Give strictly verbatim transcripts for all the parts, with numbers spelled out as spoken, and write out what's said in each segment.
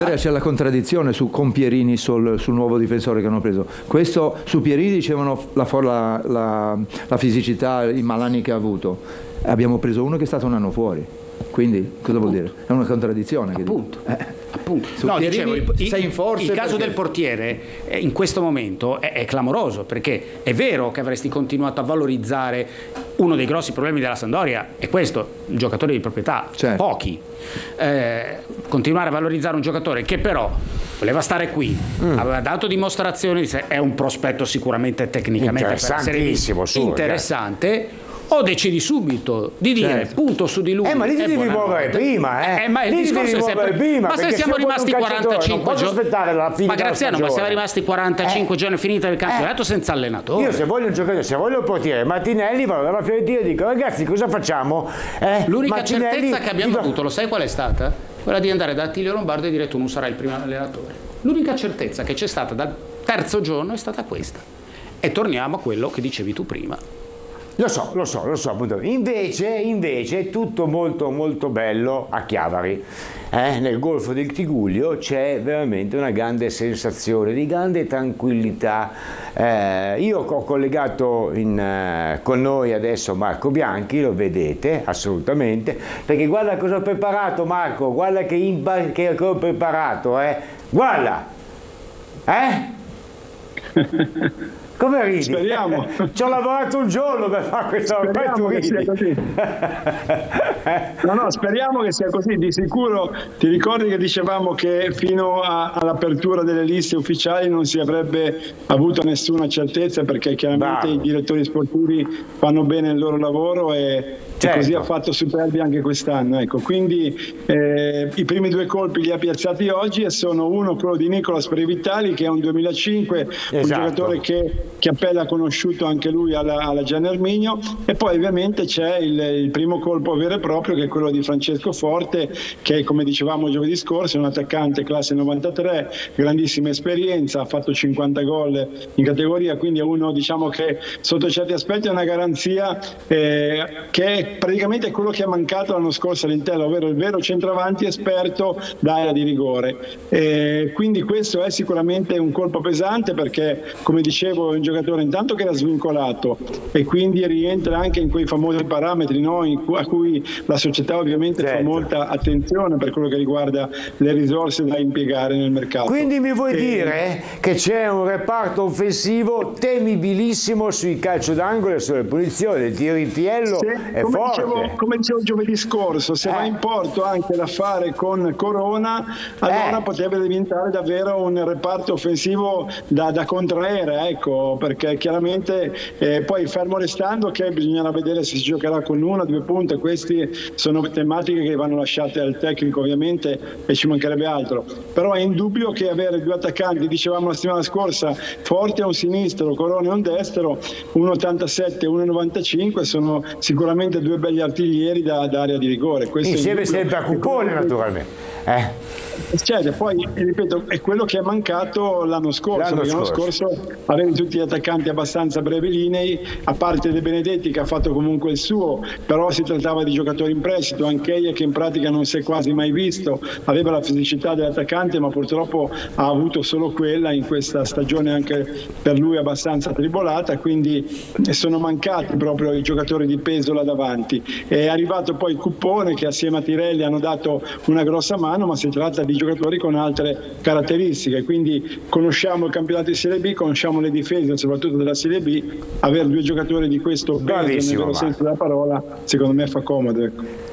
C'è la contraddizione su con Pierini sul, sul nuovo difensore che hanno preso. Questo su Pierini dicevano la, la, la, la fisicità, i malanni che ha avuto. Abbiamo preso uno che è stato un anno fuori. Quindi cosa vuol dire? È una contraddizione. Appunto. Che eh. Appunto. Su No, Pierini dicevo, il, sei in forza il caso perché... del portiere eh, in questo momento è, è clamoroso, perché è vero che avresti continuato a valorizzare uno dei grossi problemi della Sampdoria, è questo, il giocatore di proprietà, certo. Pochi. Eh, continuare a valorizzare un giocatore che però voleva stare qui, mm. aveva dato dimostrazioni di sé, è un prospetto sicuramente tecnicamente per essere interessante. O decidi subito di dire certo. punto su di lui. Eh, ma lì ti devi muovere prima, eh. eh ma il lì discorso è sempre prima, ma se siamo rimasti quarantacinque giorni. Ma Graziano, ma siamo rimasti quarantacinque eh. giorni finita il campionato eh. senza allenatore. Io se voglio un giocatore, se voglio il portiere Martinelli, vado dalla Fiorentina e dico "Ragazzi, cosa facciamo?" Eh, L'unica Martinelli, certezza che abbiamo dico... avuto, lo sai qual è stata? Quella di andare da Attilio Lombardo e dire "Tu non sarai il primo allenatore". L'unica certezza che c'è stata dal terzo giorno è stata questa. E torniamo a quello che dicevi tu prima. Lo so, lo so, lo so, appunto. Invece, invece è tutto molto molto bello a Chiavari. Eh, nel Golfo del Tigullio c'è veramente una grande sensazione di grande tranquillità. Eh, io ho collegato in, eh, con noi adesso Marco Bianchi, lo vedete assolutamente, perché guarda cosa ho preparato, Marco, guarda che, imba- che ho preparato, eh. Guarda, eh? Come ridi? Speriamo. Ci ho lavorato un giorno per fare questa roba, tu ridi. Sia così. No, no, speriamo che sia così. Di sicuro ti ricordi che dicevamo che fino a, all'apertura delle liste ufficiali non si avrebbe avuto nessuna certezza, perché chiaramente Bravo. I direttori sportivi fanno bene il loro lavoro e, certo. e così ha fatto Superbi anche quest'anno. Ecco, quindi eh, i primi due colpi li ha piazzati oggi e sono uno quello di Nicolas Previtali, che è un duemilacinque, esatto. un giocatore che Chiappella ha conosciuto anche lui alla, alla Gian Erminio, e poi ovviamente c'è il, il primo colpo vero e proprio, che è quello di Francesco Forte, che come dicevamo giovedì scorso è un attaccante classe novantatré, grandissima esperienza, ha fatto cinquanta gol in categoria, quindi è uno, diciamo, che sotto certi aspetti è una garanzia eh, che è praticamente quello che è mancato l'anno scorso all'Intello, ovvero il vero centravanti esperto d'area di rigore. E quindi questo è sicuramente un colpo pesante, perché come dicevo è un giocatore intanto che era svincolato e quindi rientra anche in quei famosi parametri, no? in cu- a cui la società ovviamente certo. fa molta attenzione per quello che riguarda le risorse da impiegare nel mercato. Quindi mi vuoi e... dire che c'è un reparto offensivo temibilissimo sui calcio d'angolo e sulle punizioni, il tiripiello se, è come forte. Dicevo, come dicevo giovedì scorso, se eh. va in porto anche da fare con Corona, allora eh. potrebbe diventare davvero un reparto offensivo da, da contraere, ecco, perché chiaramente eh, poi fermo restando che bisognerà vedere se si giocherà con una, due punte, queste sono tematiche che vanno lasciate al tecnico ovviamente e ci mancherebbe altro, però è indubbio che avere due attaccanti, dicevamo la settimana scorsa, Forte a un sinistro, Corona a un destro, uno virgola ottantasette e uno virgola novantacinque, sono sicuramente due belli artiglieri da, da area di rigore. Questo insieme sempre a Cupone naturalmente. Eh. Certo, poi ripeto, è quello che è mancato l'anno scorso, l'anno, l'anno scorso. scorso avevi tutti gli attaccanti abbastanza brevilinei, a parte De Benedetti che ha fatto comunque il suo, però si trattava di giocatori in prestito, anche Eie che in pratica non si è quasi mai visto, aveva la fisicità dell'attaccante ma purtroppo ha avuto solo quella in questa stagione, anche per lui abbastanza tribolata, quindi sono mancati proprio i giocatori di peso là davanti. È arrivato poi Cuppone che assieme a Tirelli hanno dato una grossa mano, ma si tratta di giocatori con altre caratteristiche, quindi conosciamo il campionato di Serie B, conosciamo le difese soprattutto della Serie B, avere due giocatori di questo peso nel vero senso della parola secondo me fa comodo, ecco.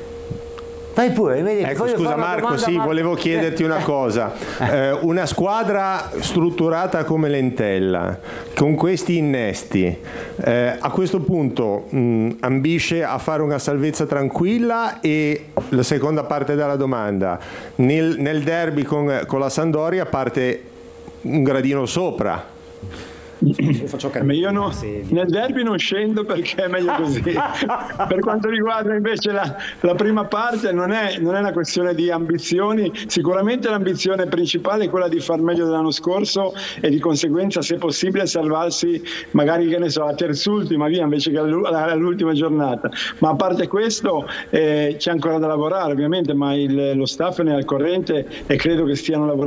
Vai pure, vedi, ecco, scusa Marco, sì, Marco. Volevo chiederti una cosa. Eh, una squadra strutturata come l'Entella, con questi innesti, eh, a questo punto mh, ambisce a fare una salvezza tranquilla? E la seconda parte della domanda, nel, nel derby con, con la Sampdoria parte un gradino sopra? Ma io no, nel derby non scendo perché è meglio così. Per quanto riguarda invece la, la prima parte, non è, non è una questione di ambizioni, sicuramente l'ambizione principale è quella di far meglio dell'anno scorso e di conseguenza, se possibile, salvarsi magari, che ne so, a terzultima via invece che all'ultima giornata. Ma a parte questo eh, c'è ancora da lavorare ovviamente, ma il, lo staff ne è al corrente e credo che stiano lavorando